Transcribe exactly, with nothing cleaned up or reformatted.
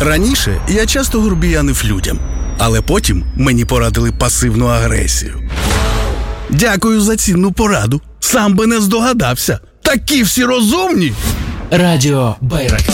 Раніше я часто грубіянив людям, але потім мені порадили пасивну агресію. Дякую за цінну пораду. Сам би не здогадався. Такі всі розумні! Радіо Байрак.